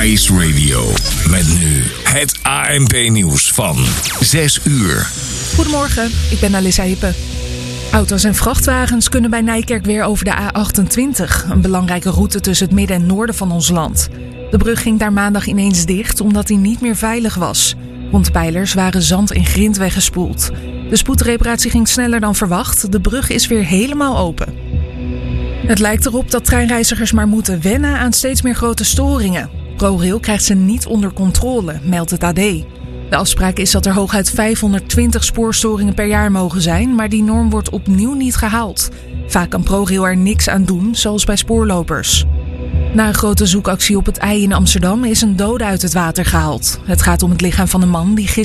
Ice Radio. Met nu het ANP-nieuws van 6 uur. Goedemorgen, ik ben Alissa Hippe. Auto's en vrachtwagens kunnen bij Nijkerk weer over de A28. Een belangrijke route tussen het midden en noorden van ons land. De brug ging daar maandag ineens dicht omdat hij niet meer veilig was. Rond de pijlers waren zand en grind weggespoeld. De spoedreparatie ging sneller dan verwacht. De brug is weer helemaal open. Het lijkt erop dat treinreizigers maar moeten wennen aan steeds meer grote storingen. ProRail krijgt ze niet onder controle, meldt het AD. De afspraak is dat er hooguit 520 spoorstoringen per jaar mogen zijn, maar die norm wordt opnieuw niet gehaald. Vaak kan ProRail er niks aan doen, zoals bij spoorlopers. Na een grote zoekactie op het IJ in Amsterdam is een dode uit het water gehaald. Het gaat om het lichaam van een man die gisteren